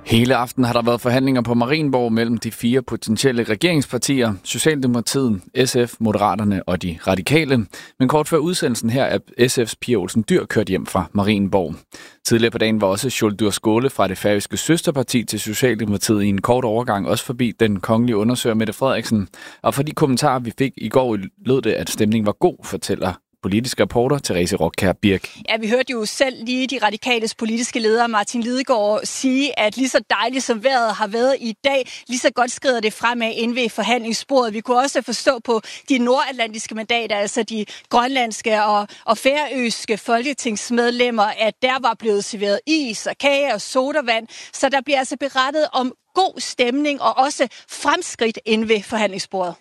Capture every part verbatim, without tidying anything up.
Hele aften har der været forhandlinger på Marienborg mellem de fire potentielle regeringspartier, Socialdemokratiet, S F, Moderaterne og de Radikale. Men kort før udsendelsen her er S F's Pia Olsen Dyhr kørt hjem fra Marienborg. Tidligere på dagen var også Sjúrður Skaale fra det færøske søsterparti til Socialdemokratiet i en kort overgang også forbi den kongelige undersøger Mette Frederiksen. Og for de kommentarer, vi fik i går, lød det, at stemningen var god, fortæller politisk reporter Therese Rockkjær Birk. Ja, vi hørte jo selv lige de radikales politiske leder Martin Lidegaard sige, at lige så dejligt som vejret har været i dag, lige så godt skrider det fremad inde ved forhandlingsbordet. Vi kunne også forstå på de nordatlantiske mandater, altså de grønlandske og, og færøske folketingsmedlemmer, at der var blevet serveret is og kage og sodavand. Så der bliver altså berettet om god stemning og også fremskridt inde ved forhandlingsbordet.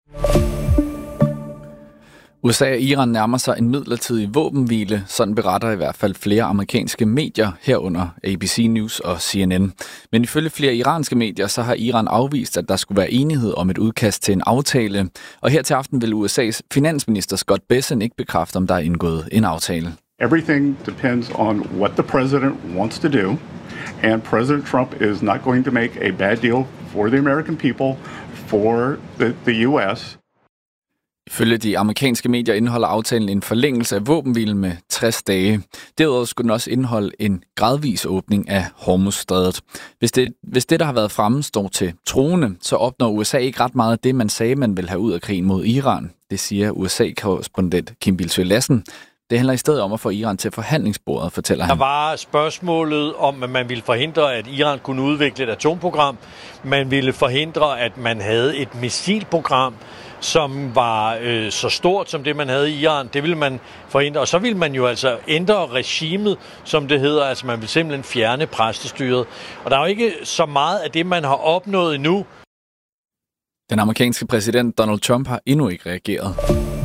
U S A og Iran nærmer sig en midlertidig våbenhvile, sådan beretter i hvert fald flere amerikanske medier, herunder A B C News og C N N. Men ifølge flere iranske medier, så har Iran afvist, at der skulle være enighed om et udkast til en aftale. Og her til aften vil U S A's finansminister Scott Bessent ikke bekræfte, om der er indgået en aftale. Everything depends on what the president wants to do, and President Trump is not going to make a bad deal for the American people, for the, the U S. Ifølge de amerikanske medier indeholder aftalen en forlængelse af våbenhvilen med tres dage. Derudover skulle den også indeholde en gradvis åbning af Hormuzstrædet. Hvis det, hvis det, der har været fremme, står til troende, så opnår U S A ikke ret meget af det, man sagde, man vil have ud af krigen mod Iran. Det siger U S A-korrespondent Kim Bildsøe Lassen. Det handler i stedet om at få Iran til forhandlingsbordet, fortæller han. Der var spørgsmålet om, at man ville forhindre, at Iran kunne udvikle et atomprogram. Man ville forhindre, at man havde et missilprogram, som var øh, så stort som det, man havde i Iran. Det ville man forhindre. Og så ville man jo altså ændre regimet, som det hedder. Altså man ville simpelthen fjerne præstestyret. Og der er jo ikke så meget af det, man har opnået endnu. Den amerikanske præsident Donald Trump har endnu ikke reageret.